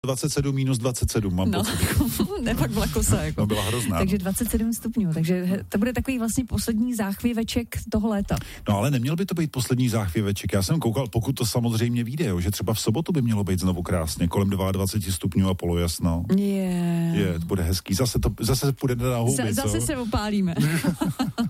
27 minus 27, mám pocit. Ne, pak byla kosa, jako. No, byla hrozná. Takže 27 stupňů, takže to bude takový vlastně poslední záchvěveček toho léta. No ale neměl by to být poslední záchvěveček. Já jsem koukal, pokud to samozřejmě vyjde, jo, že třeba v sobotu by mělo být znovu krásně, kolem 22 stupňů a polojasno. Je, to bude hezký. Zase půjde na houby, Zase se opálíme.